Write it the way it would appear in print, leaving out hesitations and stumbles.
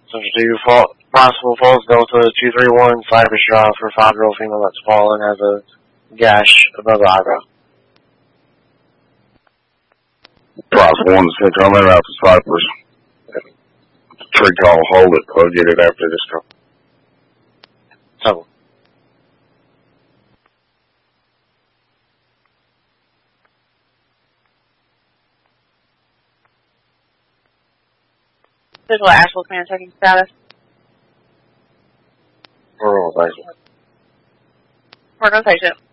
Subject to possible false Delta 231 Cypress Drive for 5-year-old female that's fallen has a gash above the eyebrow. Possible 1 to 6, I'm in out to Cypress. Tree call, hold it, I'll get it after this call. So. Visual Asheville command checking status. Rural, thank you. We're going to patient.